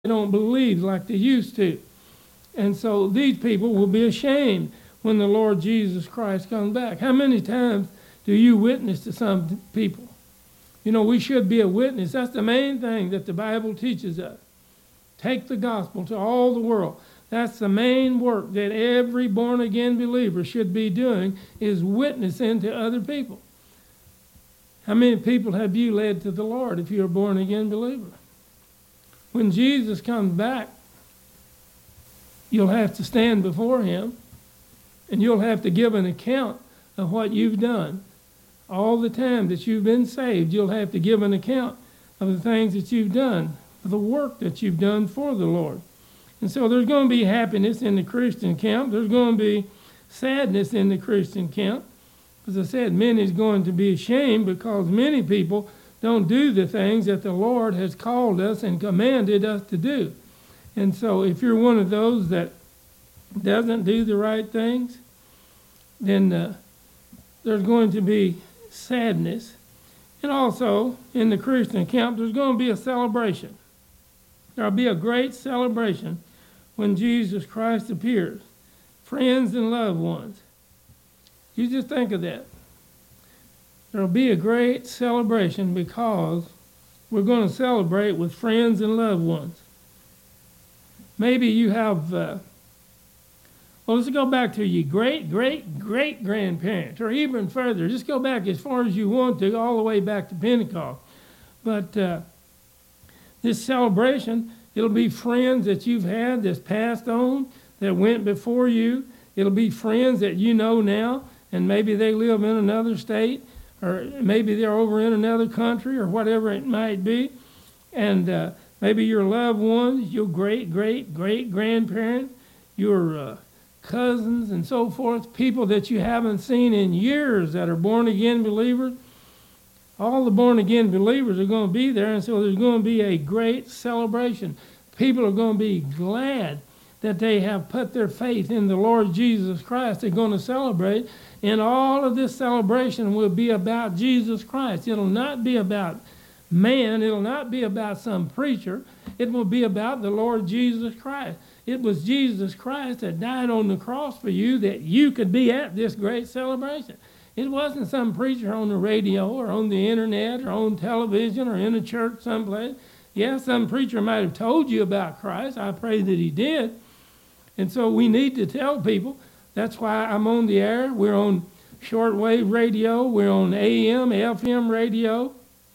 don't believe like they used to. And so these people will be ashamed when the Lord Jesus Christ comes back. How many times do you witness to some people? You know, we should be a witness. That's the main thing that the Bible teaches us. Take the gospel to all the world. That's the main work that every born-again believer should be doing, is witnessing to other people. How many people have you led to the Lord if you're a born-again believer? When Jesus comes back, you'll have to stand before him, and you'll have to give an account of what you've done. All the time that you've been saved, you'll have to give an account of the things that you've done, of the work that you've done for the Lord. And so there's going to be happiness in the Christian camp. There's going to be sadness in the Christian camp. As I said, many's going to be ashamed because many people don't do the things that the Lord has called us and commanded us to do. And so if you're one of those that doesn't do the right things, then there's going to be sadness. And also, in the Christian camp, there's going to be a celebration. There'll be a great celebration when Jesus Christ appears. Friends and loved ones. You just think of that. There'll be a great celebration because we're going to celebrate with friends and loved ones. Maybe you have, let's go back to your great-great-great-grandparents, or even further. Just go back as far as you want to, all the way back to Pentecost. But this celebration, it'll be friends that you've had that's passed on, that went before you. It'll be friends that you know now, and maybe they live in another state, or maybe they're over in another country, or whatever it might be. And maybe your loved ones, your great-great-great-grandparents, your cousins and so forth, people that you haven't seen in years that are born-again believers. All the born-again believers are going to be there, and so there's going to be a great celebration. People are going to be glad that they have put their faith in the Lord Jesus Christ. They're going to celebrate, and all of this celebration will be about Jesus Christ. It'll not be about man. It'll not be about some preacher. It will be about the Lord Jesus Christ. It was Jesus Christ that died on the cross for you that you could be at this great celebration. It wasn't some preacher on the radio or on the internet or on television or in a church someplace. Yes, some preacher might have told you about Christ. I pray that he did. And so we need to tell people. That's why I'm on the air. We're on shortwave radio. We're on AM, FM radio.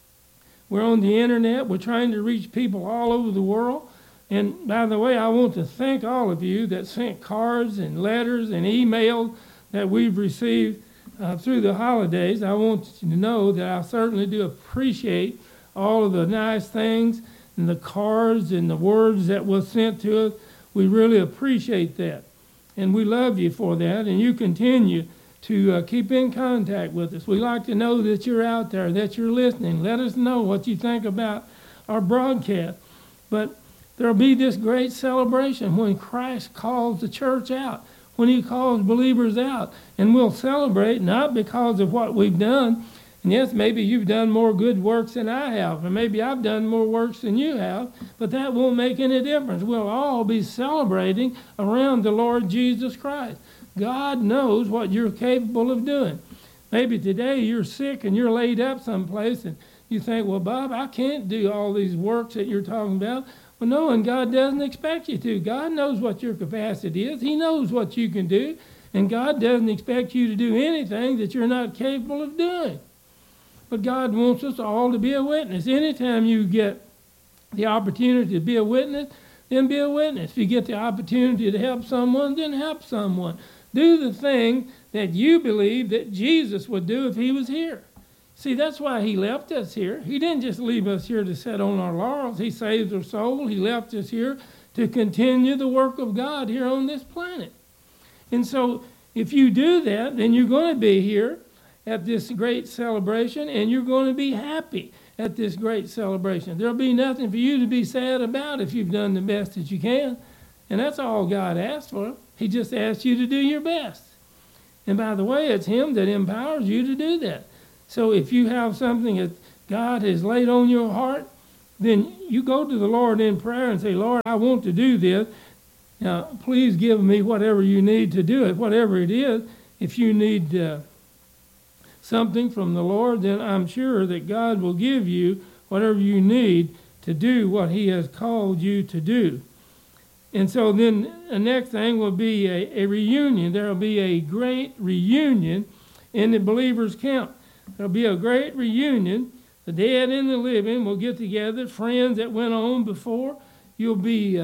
We're on the internet. We're trying to reach people all over the world. And by the way, I want to thank all of you that sent cards and letters and emails that we've received through the holidays. I want you to know that I certainly do appreciate all of the nice things and the cards and the words that was sent to us. We really appreciate that. And we love you for that. And you continue to keep in contact with us. We like to know that you're out there, that you're listening. Let us know what you think about our broadcast. But there'll be this great celebration when Christ calls the church out, when he calls believers out. And we'll celebrate not because of what we've done. And yes, maybe you've done more good works than I have, or maybe I've done more works than you have, but that won't make any difference. We'll all be celebrating around the Lord Jesus Christ. God knows what you're capable of doing. Maybe today you're sick and you're laid up someplace and you think, well, Bob, I can't do all these works that you're talking about. Well, no, and God doesn't expect you to. God knows what your capacity is. He knows what you can do, and God doesn't expect you to do anything that you're not capable of doing. But God wants us all to be a witness. Anytime you get the opportunity to be a witness, then be a witness. If you get the opportunity to help someone, then help someone. Do the thing that you believe that Jesus would do if he was here. See, that's why he left us here. He didn't just leave us here to sit on our laurels. He saved our soul. He left us here to continue the work of God here on this planet. And so if you do that, then you're going to be here at this great celebration, and you're going to be happy at this great celebration. There'll be nothing for you to be sad about if you've done the best that you can. And that's all God asks for. He just asks you to do your best. And by the way, it's him that empowers you to do that. So if you have something that God has laid on your heart, then you go to the Lord in prayer and say, Lord, I want to do this. Now, please give me whatever you need to do it, whatever it is. If you need something from the Lord, then I'm sure that God will give you whatever you need to do what he has called you to do. And so then the next thing will be a reunion. There will be a great reunion in the believers' camp. There will be a great reunion. The dead and the living will get together. Friends that went on before, you'll be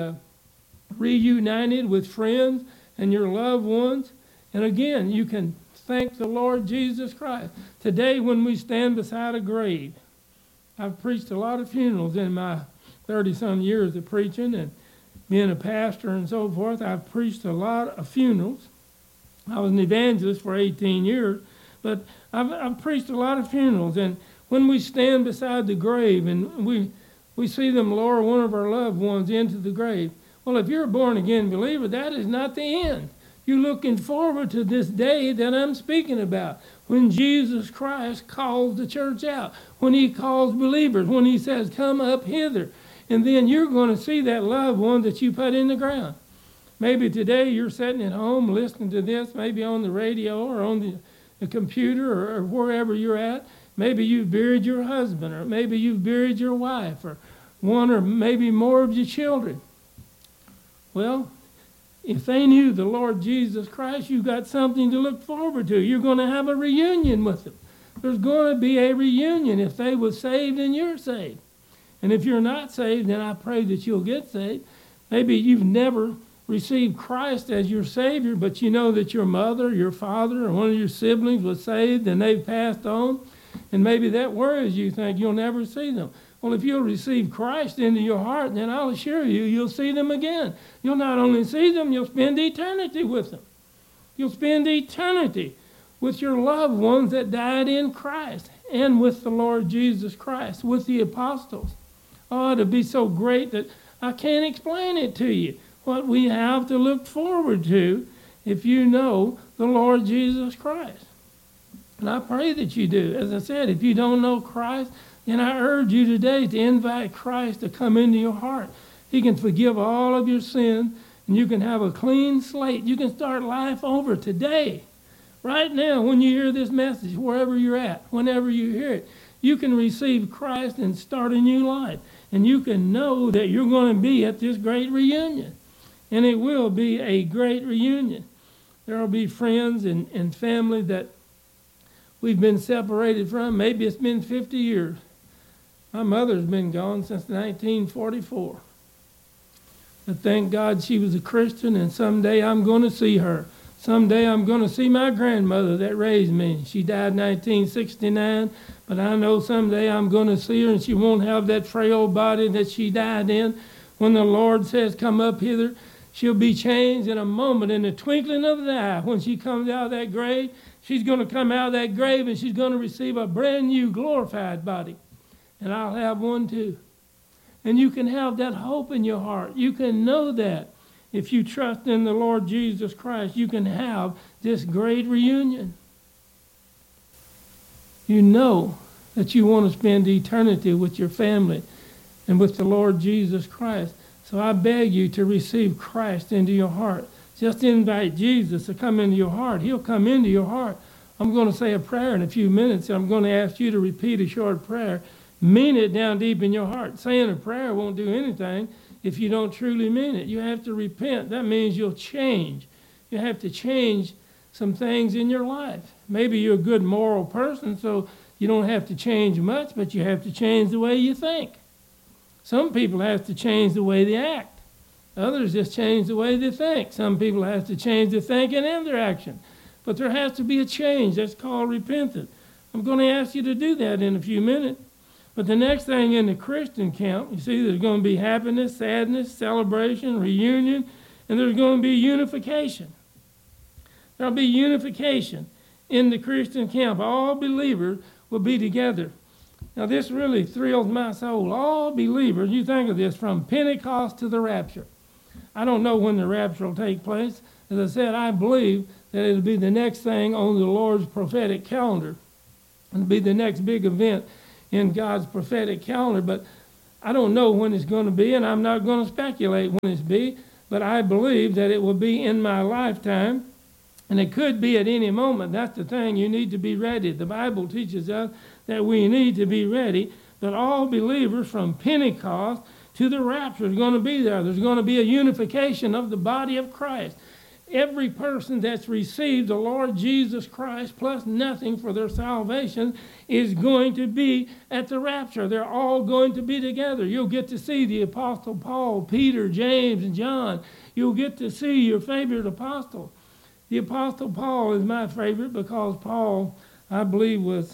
reunited with friends and your loved ones. And again, you can thank the Lord Jesus Christ. Today, when we stand beside a grave, I've preached a lot of funerals in my 30-some years of preaching and being a pastor and so forth. I've preached a lot of funerals. I was an evangelist for 18 years, but I've preached a lot of funerals. And when we stand beside the grave and we see them lower one of our loved ones into the grave, well, if you're a born-again believer, that is not the end. You're looking forward to this day that I'm speaking about, when Jesus Christ calls the church out, when he calls believers, when he says, come up hither. And then you're going to see that loved one that you put in the ground. Maybe today you're sitting at home listening to this, maybe on the radio or on the computer or wherever you're at. Maybe you've buried your husband, or maybe you've buried your wife, or one or maybe more of your children. Well, if they knew the Lord Jesus Christ, you've got something to look forward to. You're going to have a reunion with them. There's going to be a reunion if they were saved and you're saved. And if you're not saved, then I pray that you'll get saved. Maybe you've never received Christ as your Savior, but you know that your mother, your father, or one of your siblings was saved and they've passed on. And maybe that worries you, think you'll never see them. Well, if you'll receive Christ into your heart, then I'll assure you, you'll see them again. You'll not only see them, you'll spend eternity with them. You'll spend eternity with your loved ones that died in Christ and with the Lord Jesus Christ, with the apostles. Oh, it'll be so great that I can't explain it to you, what we have to look forward to if you know the Lord Jesus Christ. And I pray that you do. As I said, if you don't know Christ, then I urge you today to invite Christ to come into your heart. He can forgive all of your sins, and you can have a clean slate. You can start life over today. Right now, when you hear this message, wherever you're at, whenever you hear it, you can receive Christ and start a new life. And you can know that you're going to be at this great reunion. And it will be a great reunion. There will be friends and family that we've been separated from. Maybe it's been 50 years. My mother's been gone since 1944. But thank God she was a Christian, and someday I'm going to see her. Someday I'm going to see my grandmother that raised me. She died in 1969, but I know someday I'm going to see her, and she won't have that frail body that she died in. When the Lord says, come up hither, she'll be changed in a moment, in the twinkling of an eye. When she comes out of that grave, she's going to come out of that grave, and she's going to receive a brand new glorified body. And I'll have one too. And you can have that hope in your heart. You can know that. If you trust in the Lord Jesus Christ, you can have this great reunion. You know that you want to spend eternity with your family and with the Lord Jesus Christ. So I beg you to receive Christ into your heart. Just invite Jesus to come into your heart. He'll come into your heart. I'm going to say a prayer in a few minutes, and I'm going to ask you to repeat a short prayer. Mean it down deep in your heart. Saying a prayer won't do anything if you don't truly mean it. You have to repent. That means you'll change. You have to change some things in your life. Maybe you're a good moral person, so you don't have to change much, but you have to change the way you think. Some people have to change the way they act. Others just change the way they think. Some people have to change their thinking and their action. But there has to be a change. That's called repentance. I'm going to ask you to do that in a few minutes. But the next thing in the Christian camp, you see, there's going to be happiness, sadness, celebration, reunion, and there's going to be unification. There'll be unification in the Christian camp. All believers will be together. Now, this really thrills my soul. All believers, you think of this, from Pentecost to the rapture. I don't know when the rapture will take place. As I said, I believe that it'll be the next thing on the Lord's prophetic calendar. It'll be the next big event in God's prophetic calendar. But I don't know when it's going to be, and I'm not going to speculate when it's be, but I believe that it will be in my lifetime, and it could be at any moment. That's the thing. You need to be ready. The Bible teaches us that we need to be ready, but all believers from Pentecost to the rapture is going to be there. There's going to be a unification of the body of Christ. Every person that's received the Lord Jesus Christ plus nothing for their salvation is going to be at the rapture. They're all going to be together. You'll get to see the Apostle Paul, Peter, James, and John. You'll get to see your favorite apostle. The Apostle Paul is my favorite because Paul, I believe,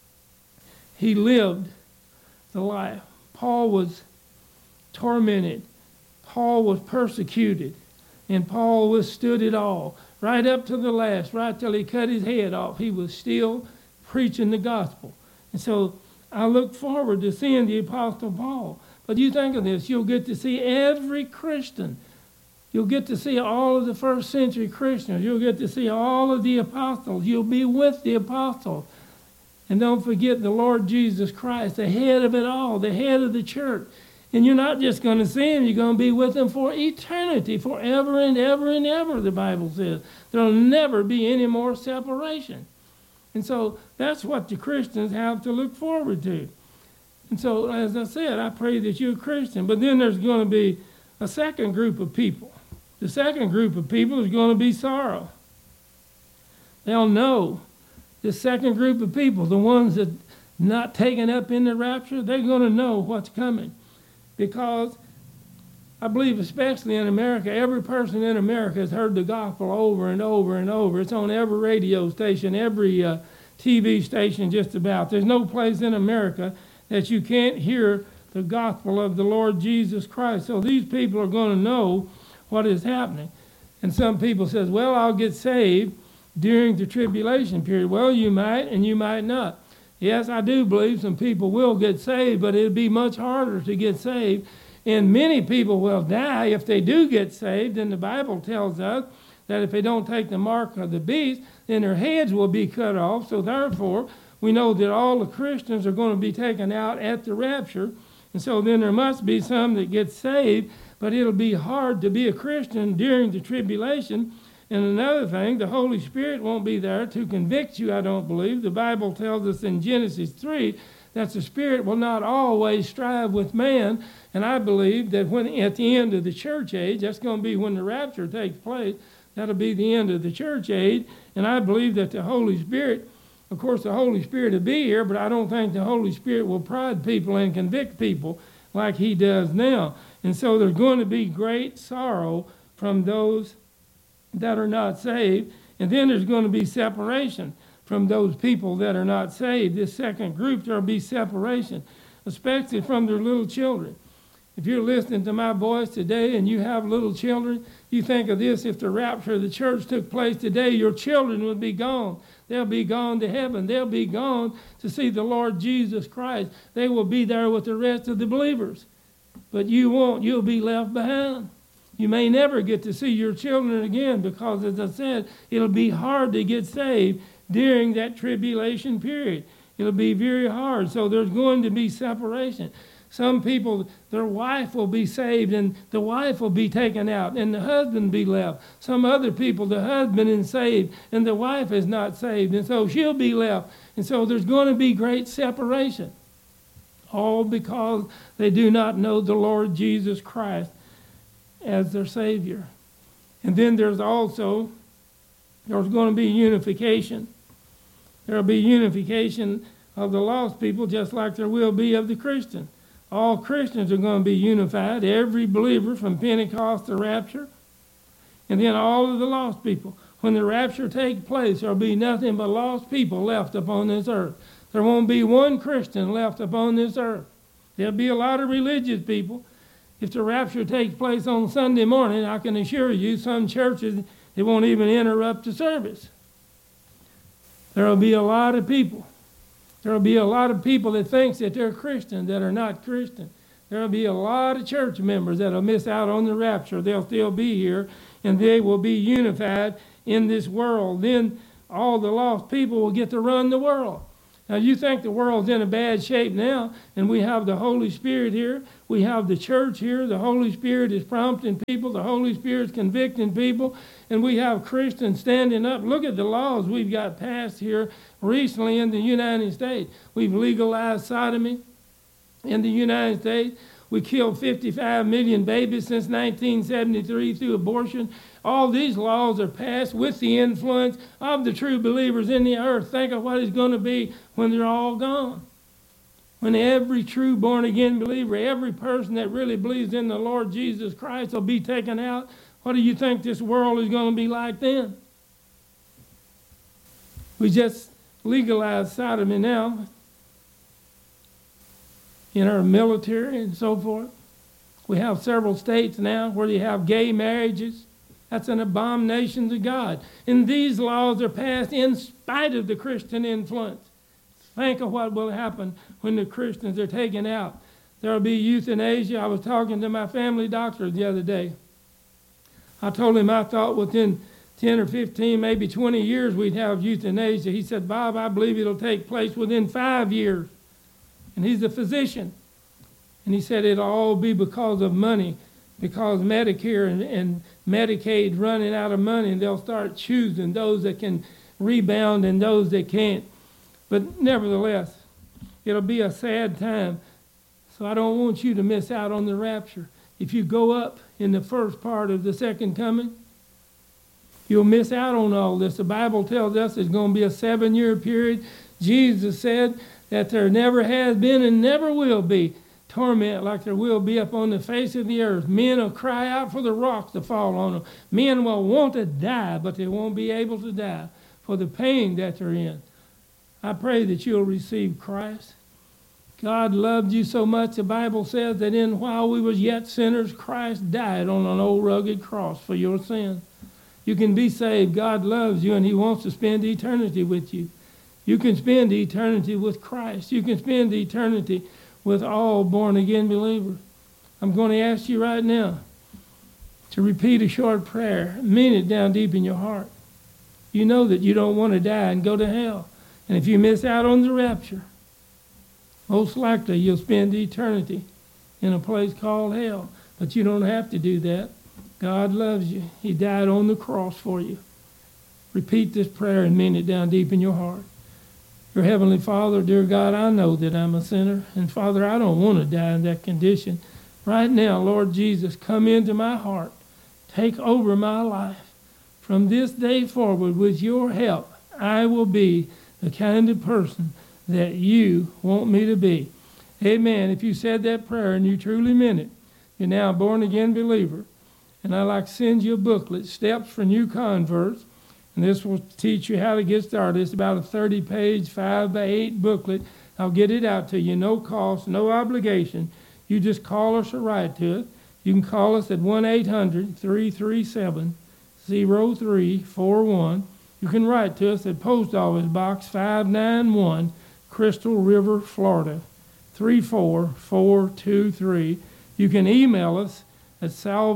he lived the life. Paul was tormented. Paul was persecuted. And Paul withstood it all, right up to the last, right till he cut his head off. He was still preaching the gospel. And so I look forward to seeing the Apostle Paul. But you think of this, you'll get to see every Christian. You'll get to see all of the first century Christians. You'll get to see all of the apostles. You'll be with the apostles. And don't forget the Lord Jesus Christ, the head of it all, the head of the church. And you're not just going to see him, you're going to be with him for eternity, forever and ever and ever, the Bible says. There'll never be any more separation. And so that's what the Christians have to look forward to. And so, as I said, I pray that you're a Christian. But then there's going to be a second group of people. The second group of people is going to be sorrow. They'll know. The second group of people, the ones that not taken up in the rapture, they're going to know what's coming. Because I believe, especially in America, every person in America has heard the gospel over and over and over. It's on every radio station, every TV station just about. There's no place in America that you can't hear the gospel of the Lord Jesus Christ. So these people are going to know what is happening. And some people says, well, I'll get saved during the tribulation period. Well, you might and you might not. Yes, I do believe some people will get saved, but it'll be much harder to get saved. And many people will die if they do get saved. And the Bible tells us that if they don't take the mark of the beast, then their heads will be cut off. So therefore, we know that all the Christians are going to be taken out at the rapture. And so then there must be some that get saved, but it'll be hard to be a Christian during the tribulation. And another thing, the Holy Spirit won't be there to convict you, I don't believe. The Bible tells us in Genesis 3 that the Spirit will not always strive with man. And I believe that when at the end of the church age, that's going to be when the rapture takes place, that'll be the end of the church age. And I believe that the Holy Spirit, of course, the Holy Spirit will be here, but I don't think the Holy Spirit will prod people and convict people like he does now. And so there's going to be great sorrow from those that are not saved. And then there's going to be separation from those people that are not saved. This second group, there'll be separation, especially from their little children. If you're listening to my voice today and you have little children, you think of this: if the rapture of the church took place today, your children would be gone. They'll be gone to heaven. They'll be gone to see the Lord Jesus Christ. They will be there with the rest of the believers. But you won't. You'll be left behind. You may never get to see your children again because, as I said, it'll be hard to get saved during that tribulation period. It'll be very hard. So there's going to be separation. Some people, their wife will be saved and the wife will be taken out and the husband be left. Some other people, the husband is saved and the wife is not saved, and so she'll be left. And so there's going to be great separation, all because they do not know the Lord Jesus Christ as their Savior. And then there's going to be unification. There will be unification of the lost people just like there will be of the Christian. All Christians are going to be unified, every believer from Pentecost to rapture, and then all of the lost people. When the rapture takes place, there will be nothing but lost people left upon this earth. There won't be one Christian left upon this earth. There'll be a lot of religious people. If the rapture takes place on Sunday morning, I can assure you some churches, they won't even interrupt the service. There will be a lot of people. There will be a lot of people that think that they're Christian that are not Christian. There will be a lot of church members that will miss out on the rapture. They'll still be here, and they will be unified in this world. Then all the lost people will get to run the world. Now, you think the world's in a bad shape now, and we have the Holy Spirit here. We have the church here. The Holy Spirit is prompting people. The Holy Spirit is convicting people. And we have Christians standing up. Look at the laws we've got passed here recently in the United States. We've legalized sodomy in the United States. We killed 55 million babies since 1973 through abortion. All these laws are passed with the influence of the true believers in the earth. Think of what it's going to be when they're all gone. When every true born-again believer, every person that really believes in the Lord Jesus Christ will be taken out, what do you think this world is going to be like then? We just legalized sodomy now in our military and so forth. We have several states now where you have gay marriages. That's an abomination to God. And these laws are passed in spite of the Christian influence. Think of what will happen when the Christians are taken out. There will be euthanasia. I was talking to my family doctor the other day. I told him I thought within 10 or 15, maybe 20 years we'd have euthanasia. He said, Bob, I believe it'll take place within 5 years. And he's a physician. And he said it'll all be because of money, because Medicare and Medicaid running out of money, and they'll start choosing those that can rebound and those that can't. But nevertheless, it'll be a sad time. So I don't want you to miss out on the rapture. If you go up in the first part of the second coming, you'll miss out on all this. The Bible tells us it's going to be a 7-year period. Jesus said that there never has been and never will be torment like there will be up on the face of the earth. Men will cry out for the rocks to fall on them. Men will want to die, but they won't be able to die for the pain that they're in. I pray that you'll receive Christ. God loved you so much, the Bible says that while we was yet sinners, Christ died on an old rugged cross for your sin. You can be saved. God loves you, and he wants to spend eternity with you. You can spend eternity with Christ. You can spend eternity with all born-again believers. I'm going to ask you right now to repeat a short prayer. Mean it down deep in your heart. You know that you don't want to die and go to hell. And if you miss out on the rapture, most likely you'll spend eternity in a place called hell. But you don't have to do that. God loves you. He died on the cross for you. Repeat this prayer and mean it down deep in your heart. Your Heavenly Father, dear God, I know that I'm a sinner. And Father, I don't want to die in that condition. Right now, Lord Jesus, come into my heart. Take over my life. From this day forward, with your help, I will be the kind of person that you want me to be. Amen. If you said that prayer and you truly meant it, you're now a born-again believer. And I'd like to send you a booklet, Steps for New Converts. And this will teach you how to get started. It's about a 30-page, 5x8 booklet. I'll get it out to you, no cost, no obligation. You just call us or write to us. You can call us at 1-800-337-0341. You can write to us at Post Office Box 591, Crystal River, Florida, 34423. You can email us at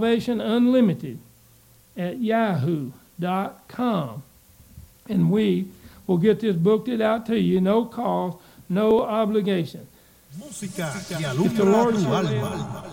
salvationunlimited@yahoo.com. And we will get this booklet out to you, no cost, no obligation. Música que alumbra tu alma.